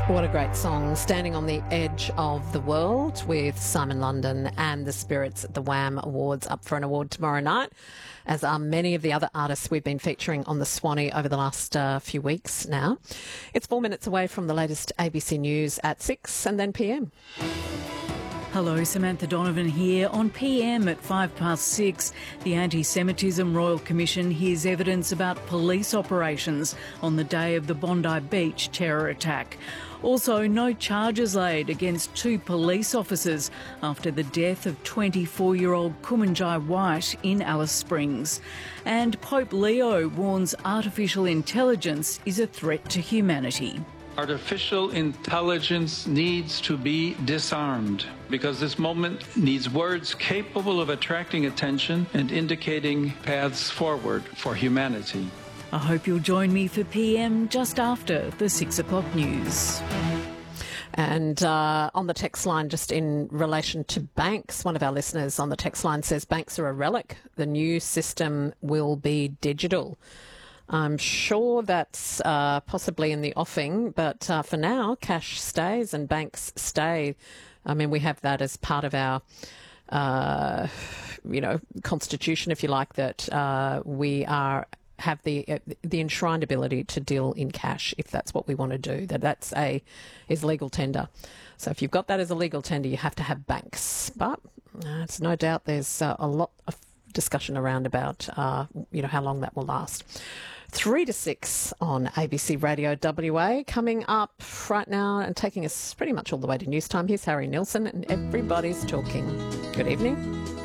What a great song, Standing on the Edge of the World with Simon London and the Spirits at the Wham Awards, up for an award tomorrow night, as are many of the other artists we've been featuring on the Swanee over the last few weeks now. It's 4 minutes away from the latest ABC News at 6 and then PM. Hello, Samantha Donovan here. On PM at 6:05, the Anti-Semitism Royal Commission hears evidence about police operations on the day of the Bondi Beach terror attack. Also, no charges laid against 2 police officers after the death of 24-year-old Kumanjai White in Alice Springs. And Pope Leo warns artificial intelligence is a threat to humanity. Artificial intelligence needs to be disarmed because this moment needs words capable of attracting attention and indicating paths forward for humanity. I hope you'll join me for PM just after the 6 o'clock news. And on the text line, just in relation to banks, one of our listeners on the text line says banks are a relic. The new system will be digital. I'm sure that's possibly in the offing, but for now, cash stays and banks stay. I mean, we have that as part of our, constitution, if you like, that we have the enshrined ability to deal in cash if that's what we want to do. Is legal tender. So if you've got that as a legal tender, you have to have banks. But it's no doubt there's a lot of discussion around about how long that will last. 3 to 6 on ABC Radio WA. Coming up right now and taking us pretty much all the way to news time. Here's Harry Nilsson and Everybody's Talking. Good evening.